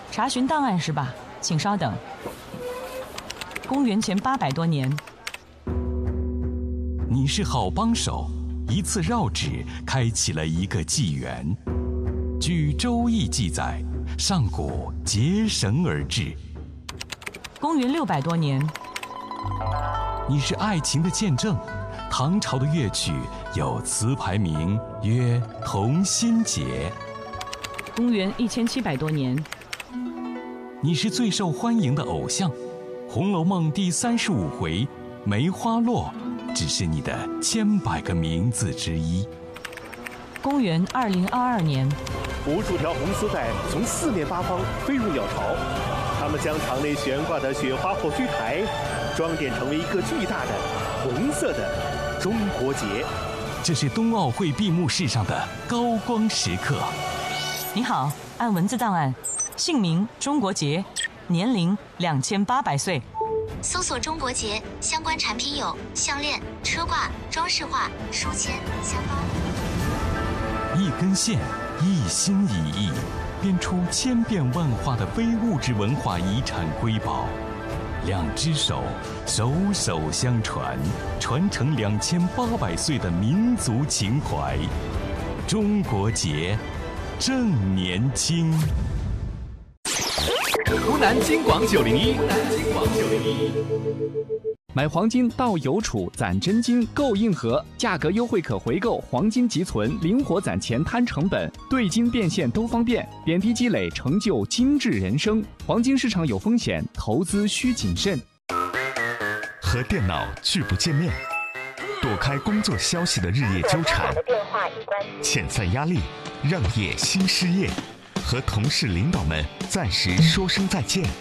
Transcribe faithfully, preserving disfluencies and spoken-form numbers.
查询档案是吧？请稍等。公元前八百多年， 你是好帮手，一次绕指开启了一个纪元。据《周易》记载，上古结绳而治。 公元六百多年， 你是爱情的见证。唐朝的乐曲有词牌名曰《同心结》。 公元一千七百多年， 你是最受欢迎的偶像，《红楼梦》第三十五回梅花落只是你的千百个名字之一。 公元二零二二年， 无数条红丝带从四面八方飞入鸟巢，它们将场内悬挂的雪花火炬台装点成为一个巨大的红色的中国结。 这是冬奥会闭幕式上的高光时刻。 你好，按文字档案，姓名中国结，年龄两千八百岁。 搜索中国结相关产品有项链、车挂、装饰画、书签、香包。 一根线，一心一意，编出千变万化的非物质文化遗产瑰宝。两只手，手手相传，传承两千八百岁的民族情怀。中国结，正年轻。 湖南金广九零一，湖南金广九零一。买黄金到邮储攒真金购硬核，价格优惠可回购，黄金即存，灵活攒钱摊成本，兑金变现都方便，点滴积累成就精致人生。黄金市场有风险，投资需谨慎。 和电脑拒不见面，躲开工作消息的日夜纠缠，遣散压力，让业新失业，和同事领导们暂时说声再见。